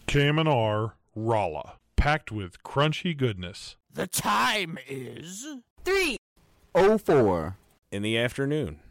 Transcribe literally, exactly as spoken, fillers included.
K M N R Rolla, packed with crunchy goodness. The time is three oh four in the afternoon.